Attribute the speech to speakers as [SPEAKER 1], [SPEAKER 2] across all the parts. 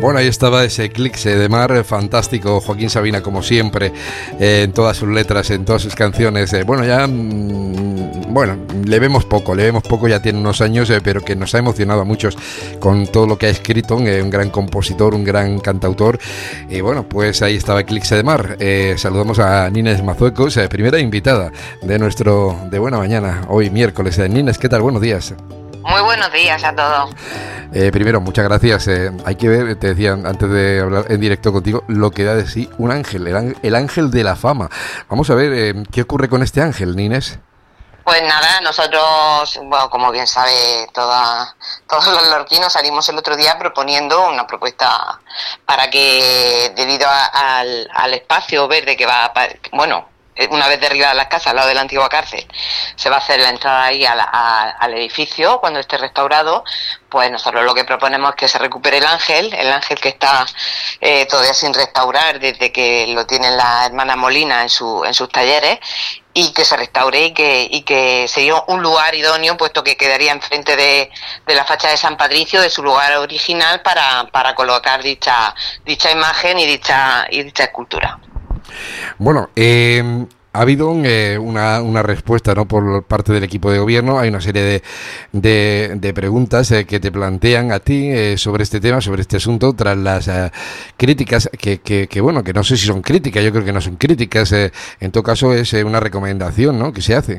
[SPEAKER 1] Bueno, ahí estaba ese Eclipse de Mar, fantástico, Joaquín Sabina como siempre, en todas sus letras, en todas sus canciones. Bueno, ya, le vemos poco, ya tiene unos años, pero que nos ha emocionado a muchos con todo lo que ha escrito, un gran compositor, un gran cantautor. Y bueno, pues ahí estaba Eclipse de Mar. Saludamos a Nines Mazuecos, primera invitada de Buena Mañana, hoy miércoles. Nines, ¿qué tal? Buenos días.
[SPEAKER 2] Muy buenos días a todos.
[SPEAKER 1] Primero, muchas gracias. Hay que ver, te decía antes de hablar en directo contigo, lo que da de sí un ángel, el ángel de la fama. Vamos a ver qué ocurre con este ángel, Nines.
[SPEAKER 2] Pues nada, nosotros, bueno, como bien sabe todos los lorquinos, salimos el otro día proponiendo una propuesta para que, debido al espacio verde que va, una vez derribadas las casas al lado de la antigua cárcel, se va a hacer la entrada ahí al edificio cuando esté restaurado. Pues nosotros lo que proponemos es que se recupere el ángel que está todavía sin restaurar desde que lo tienen la hermana Molina en sus talleres, y que se restaure y que sería un lugar idóneo, puesto que quedaría enfrente de la fachada de San Patricio, de su lugar original, para colocar dicha imagen y dicha escultura.
[SPEAKER 1] Bueno, ha habido una respuesta, ¿no?, por parte del equipo de gobierno. Hay una serie de preguntas que te plantean a ti sobre este tema, sobre este asunto, tras las críticas que no sé si son críticas, yo creo que no son críticas. En todo caso es una recomendación, ¿no?, que se hace.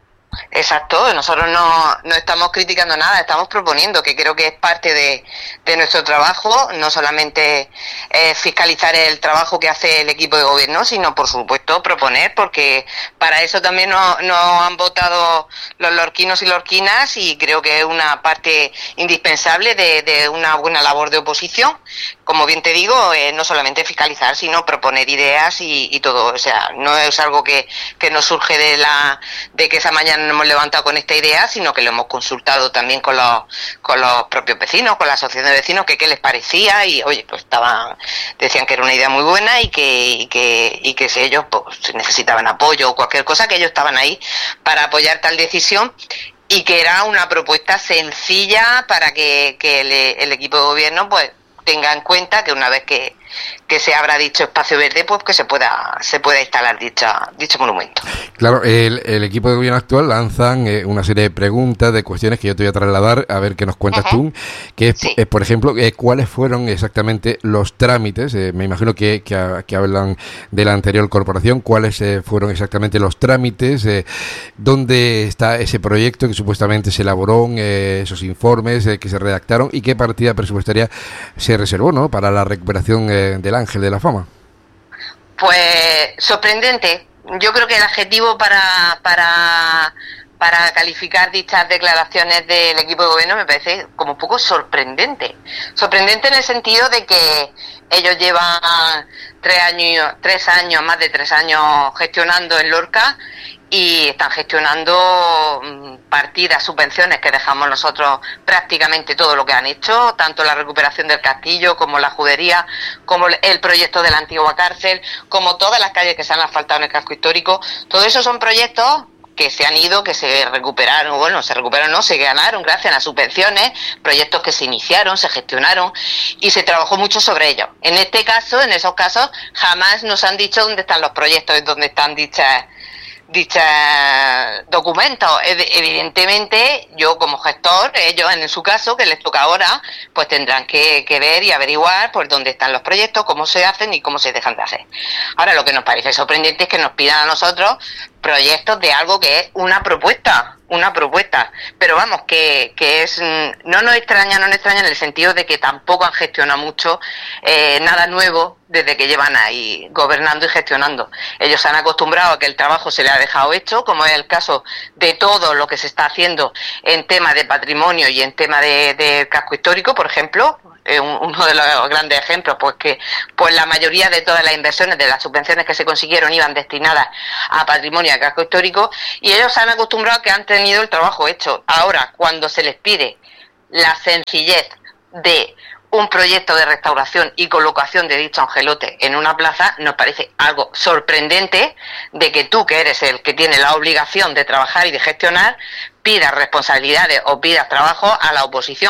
[SPEAKER 2] Exacto, nosotros no estamos criticando nada, estamos proponiendo, que creo que es parte de nuestro trabajo, no solamente fiscalizar el trabajo que hace el equipo de gobierno, sino por supuesto proponer, porque para eso también nos han votado los lorquinos y lorquinas, y creo que es una parte indispensable de una buena labor de oposición. Como bien te digo, no solamente fiscalizar, sino proponer ideas y todo. O sea, no es algo que nos surge de que esa mañana nos hemos levantado con esta idea, sino que lo hemos consultado también con los propios vecinos, con la asociación de vecinos, que qué les parecía, y oye, pues decían que era una idea muy buena, y que si ellos pues necesitaban apoyo o cualquier cosa, que ellos estaban ahí para apoyar tal decisión, y que era una propuesta sencilla para que el equipo de gobierno pues tenga en cuenta que una vez que se abra dicho espacio verde, pues que se pueda instalar dicho monumento.
[SPEAKER 1] Claro, el equipo de gobierno actual lanzan una serie de preguntas, de cuestiones que yo te voy a trasladar, a ver qué nos cuentas tú, que es, sí. Por ejemplo, ¿cuáles fueron exactamente los trámites? Me imagino que hablan de la anterior corporación. ¿Cuáles fueron exactamente los trámites? ¿Dónde está ese proyecto que supuestamente se elaboró, esos informes que se redactaron, y qué partida presupuestaria se reservó, ¿no?, para la recuperación del ángel de la fama?
[SPEAKER 2] Pues sorprendente. Yo creo que el adjetivo para calificar dichas declaraciones del equipo de gobierno me parece como un poco sorprendente. Sorprendente en el sentido de que ellos llevan 3 años, más de 3 años gestionando en Lorca, y están gestionando partidas, subvenciones que dejamos nosotros prácticamente todo lo que han hecho, tanto la recuperación del castillo como la judería, como el proyecto de la antigua cárcel, como todas las calles que se han asfaltado en el casco histórico. Todo eso son proyectos que se han ido, que se recuperaron, se ganaron gracias a las subvenciones, proyectos que se iniciaron, se gestionaron, y se trabajó mucho sobre ellos. En esos casos, jamás nos han dicho dónde están los proyectos, dónde están dichos documentos. Evidentemente, yo como gestor, ellos en su caso, que les toca ahora, pues tendrán que ver y averiguar por dónde están los proyectos, cómo se hacen y cómo se dejan de hacer. Ahora, lo que nos parece sorprendente es que nos pidan a nosotros proyectos de algo que es una propuesta, pero vamos, que es, no nos extraña en el sentido de que tampoco han gestionado mucho, nada nuevo desde que llevan ahí gobernando y gestionando. Ellos se han acostumbrado a que el trabajo se les ha dejado hecho, como es el caso de todo lo que se está haciendo en tema de patrimonio y en tema de casco histórico, por ejemplo. Uno de los grandes ejemplos, pues la mayoría de todas las inversiones de las subvenciones que se consiguieron iban destinadas a patrimonio y a casco histórico, y ellos se han acostumbrado a que han tenido el trabajo hecho. Ahora, cuando se les pide la sencillez de un proyecto de restauración y colocación de dicho angelote en una plaza, nos parece algo sorprendente de que tú, que eres el que tiene la obligación de trabajar y de gestionar, pidas responsabilidades o pidas trabajo a la oposición.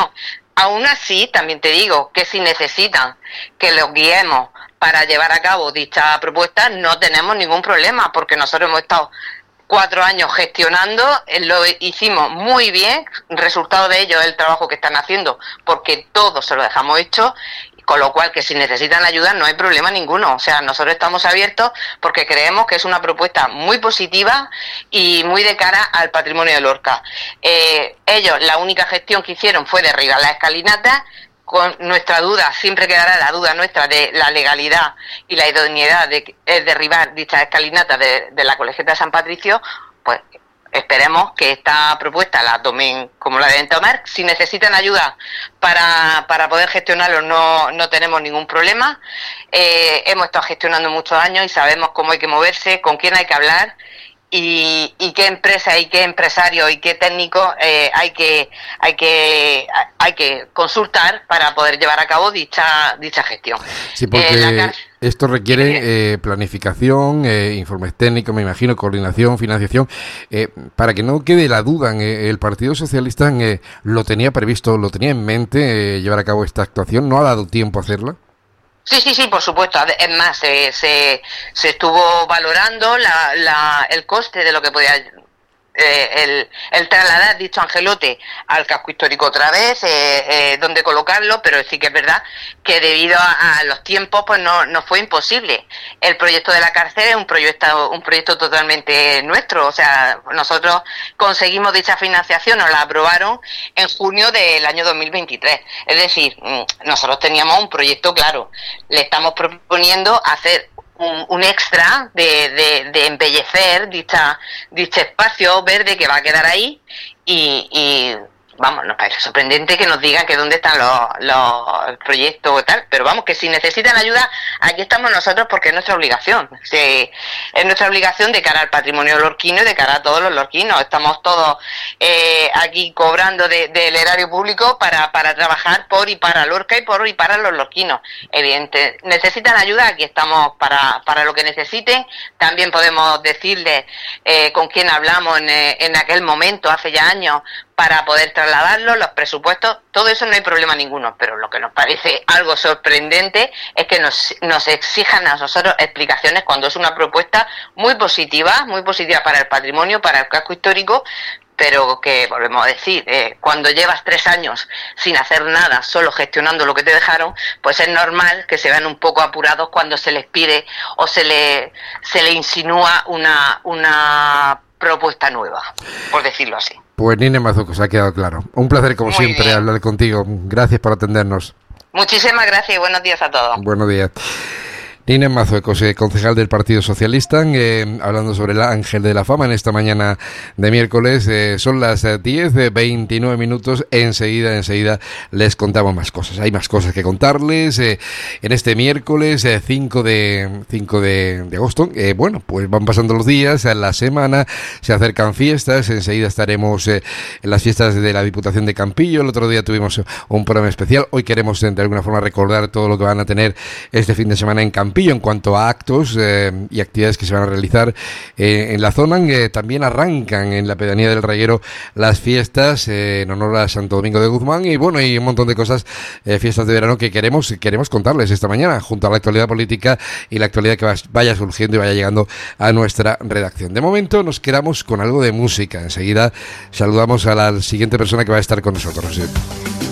[SPEAKER 2] Aún así, también te digo que si necesitan que los guiemos para llevar a cabo dicha propuesta, no tenemos ningún problema, porque nosotros hemos estado 4 años gestionando, lo hicimos muy bien, resultado de ello es el trabajo que están haciendo, porque todo se lo dejamos hecho, con lo cual que si necesitan ayuda no hay problema ninguno. O sea, nosotros estamos abiertos porque creemos que es una propuesta muy positiva y muy de cara al patrimonio de Lorca. Ellos, la única gestión que hicieron fue derribar la escalinata. Con nuestra duda, siempre quedará la duda nuestra de la legalidad y la idoneidad de derribar dicha escalinata de la Colegiata de San Patricio. Pues esperemos que esta propuesta la tomen como la deben tomar. Si necesitan ayuda para poder gestionarlo, no tenemos ningún problema. Hemos estado gestionando muchos años y sabemos cómo hay que moverse, con quién hay que hablar y qué empresa y qué empresario y qué técnico hay que consultar para poder llevar a cabo dicha gestión.
[SPEAKER 1] Sí, porque esto requiere planificación, informes técnicos, me imagino, coordinación, financiación. Para que no quede la duda, el Partido Socialista lo tenía previsto, lo tenía en mente llevar a cabo esta actuación. ¿No ha dado tiempo a hacerla?
[SPEAKER 2] Sí, por supuesto. Es más, se estuvo valorando el coste de lo que podía el trasladar dicho angelote al casco histórico otra vez, donde colocarlo, pero sí que es verdad que debido a los tiempos pues no fue imposible. El proyecto de la cárcel es un proyecto totalmente nuestro, o sea, nosotros conseguimos dicha financiación, nos la aprobaron en junio del año 2023, es decir, nosotros teníamos un proyecto claro, le estamos proponiendo hacer un extra de embellecer dicho espacio verde que va a quedar ahí y vamos, nos parece sorprendente que nos digan que dónde están los proyectos y tal, pero vamos, que si necesitan ayuda, aquí estamos nosotros porque es nuestra obligación. Es nuestra obligación de cara al patrimonio lorquino y de cara a todos los lorquinos. Estamos todos aquí cobrando del erario público para trabajar por y para Lorca y por y para los lorquinos. Evidente, necesitan ayuda, aquí estamos para lo que necesiten. También podemos decirles con quién hablamos en aquel momento, hace ya años, para poder trasladarlo, los presupuestos, todo eso no hay problema ninguno, pero lo que nos parece algo sorprendente es que nos exijan a nosotros explicaciones cuando es una propuesta muy positiva para el patrimonio, para el casco histórico, pero que, volvemos a decir, cuando llevas 3 años sin hacer nada, solo gestionando lo que te dejaron, pues es normal que se vean un poco apurados cuando se les pide o se le insinúa una propuesta nueva, por decirlo así.
[SPEAKER 1] Pues Nine Mazueco, se ha quedado claro. Un placer, como
[SPEAKER 2] Muy
[SPEAKER 1] siempre,
[SPEAKER 2] bien.
[SPEAKER 1] hablar contigo. Gracias por atendernos.
[SPEAKER 2] Muchísimas gracias y buenos días a todos.
[SPEAKER 1] Buenos días. Nine Mazueco, concejal del Partido Socialista, hablando sobre el Ángel de la Fama en esta mañana de miércoles. Son las 10:29 minutos. Enseguida les contamos más cosas. Hay más cosas que contarles en este miércoles 5 de agosto. Bueno, pues van pasando los días, la semana, se acercan fiestas. Enseguida estaremos en las fiestas de la Diputación de Campillo. El otro día tuvimos un programa especial. Hoy queremos de alguna forma recordar todo lo que van a tener este fin de semana en Campillo en cuanto a actos y actividades que se van a realizar en la zona. También arrancan en la pedanía del Reguero las fiestas en honor a Santo Domingo de Guzmán y bueno, y un montón de cosas, fiestas de verano que queremos contarles esta mañana junto a la actualidad política y la actualidad que vaya surgiendo y vaya llegando a nuestra redacción. De momento nos quedamos con algo de música. Enseguida saludamos a la siguiente persona que va a estar con nosotros.